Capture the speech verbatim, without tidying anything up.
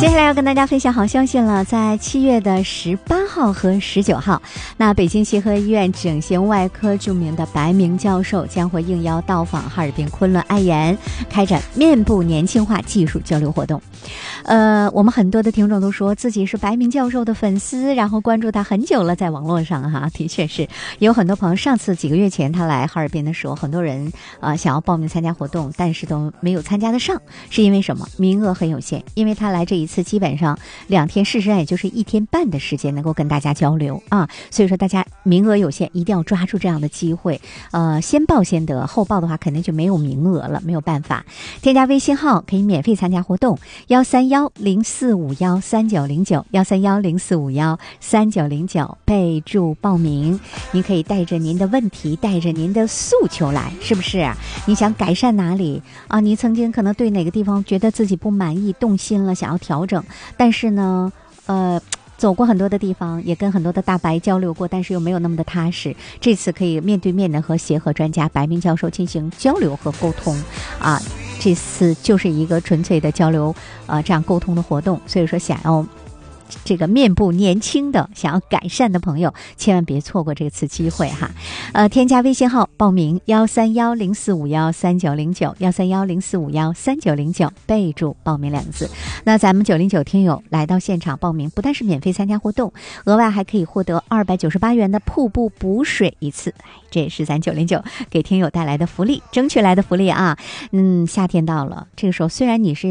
接下来要跟大家分享好消息了，在七月的十八号和十九号，那北京协和医院整形外科著名的白明教授将会应邀到访哈尔滨昆仑爱颜，开展面部年轻化技术交流活动。呃，我们很多的听众都说自己是白明教授的粉丝，然后关注他很久了，在网络上哈，的确是有很多朋友。上次几个月前他来哈尔滨的时候，很多人呃想要报名参加活动，但是都没有参加得上，是因为什么？名额很有限，因为他来这一次基本上两天，事实上也就是一天半的时间能够跟大家交流啊，所以说大家名额有限，一定要抓住这样的机会，呃，先报先得，后报的话肯定就没有名额了，没有办法。添加微信号可以免费参加活动，幺三幺零四五幺三九零九，幺三幺零四五幺三九零九，备注报名。您可以带着您的问题，带着您的诉求来，是不是？你想改善哪里啊？你曾经可能对哪个地方觉得自己不满意，动心了，想要调整，但是呢，呃。走过很多的地方，也跟很多的大白交流过，但是又没有那么的踏实。这次可以面对面的和协和专家白明教授进行交流和沟通啊，这次就是一个纯粹的交流呃这样沟通的活动。所以说想要这个面部年轻的想要改善的朋友，千万别错过这次机会哈。呃，添加微信号报名幺三幺零四五幺三九零九，幺三幺零四五幺三九零九，备注报名两个字。那咱们九零九听友来到现场报名，不但是免费参加活动，额外还可以获得二百九十八元的瀑布补水一次。哎，这也是咱九零九给听友带来的福利，争取来的福利啊。嗯，夏天到了，这个时候虽然你是